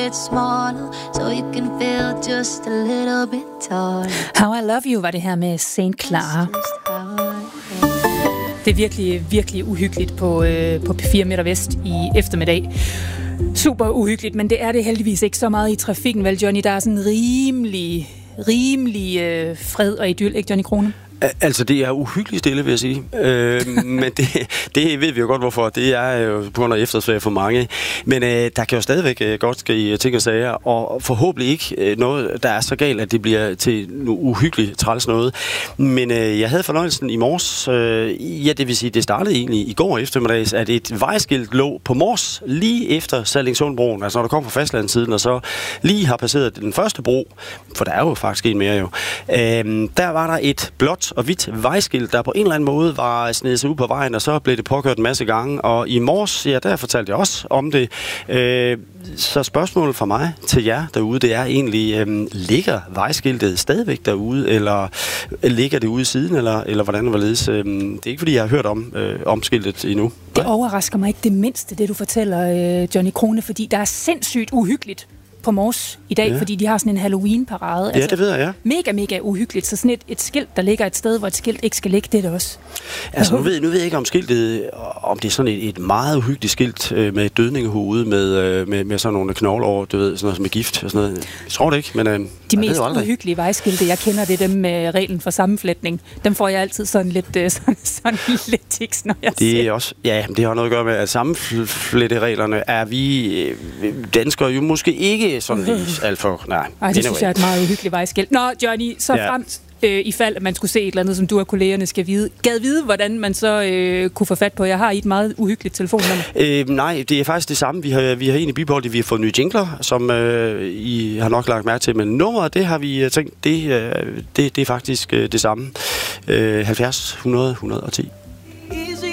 bit smaller, so you can feel just a little bit taller. How I Love You var det her med St. Clara. Det er virkelig, virkelig uhyggeligt på P4 Midt og Vest i eftermiddag. Super uhyggeligt, men det er det heldigvis ikke så meget i trafikken, vel, Johnny? Der er sådan rimelig fred og idyl, ikke, Johnny Krone? Altså, det er uhyggeligt stille, vil jeg sige. Men det ved vi jo godt, hvorfor. Det er jo på grund af eftersvær for mange. Men der kan jo stadigvæk godt ske ting og sager, og forhåbentlig ikke noget, der er så galt, at det bliver til uhyggeligt træls noget. Men jeg havde fornøjelsen i morges. Det vil sige, det startede egentlig i går eftermiddags, at et vejskilt lå på Mors lige efter Sallingsundbroen, altså når du kom fra fastlandssiden, og så lige har passeret den første bro, for der er jo faktisk en mere jo. Der var der et blåt og hvidt vejskilt, der på en eller anden måde var snedet sig ud på vejen, og så blev det påkørt en masse gange. Og i morges, der fortalte jeg også om det. Så spørgsmålet fra mig til jer derude, det er egentlig, ligger vejskiltet stadigvæk derude, eller ligger det ude i siden, eller hvordan det var ledes? Det er ikke, fordi jeg har hørt om skiltet endnu. Det overrasker mig ikke det mindste, det du fortæller, Johnny Krone, fordi der er sindssygt uhyggeligt på Mors i dag, fordi de har sådan en Halloween-parade. Ja, det ved jeg, ja. Mega uhyggeligt. Så sådan et skilt, der ligger et sted, hvor et skilt ikke skal ligge, det er det også. Altså, nu ved jeg ikke om skiltet, om det er sådan et meget uhyggeligt skilt med et dødningehoved, med sådan nogle knogler over, du ved, sådan noget med gift og sådan noget. Jeg tror det ikke, men de mest uhyggelige vejskilte, jeg kender, det er dem med reglen for sammenflætning. Dem får jeg altid sådan lidt tiks, når jeg det er også, ja, det har noget at gøre med, at sammenflættereglerne er vi danskere jo måske ikke sådan alt for, nej. Det synes jeg er et meget uhyggeligt vejskilt. Nå, Johnny, så fremt i fald, at man skulle se et eller andet, som du og kollegerne skal vide, hvordan man så kunne få fat på. Jeg har et meget uhyggeligt telefonnummer. Nej, det er faktisk det samme. Vi har egentlig bibeholdt det. Vi har fået nye jingler, som I har nok lagt mærke til, men nummeret, det har vi tænkt, det er faktisk det samme. 70 100 110.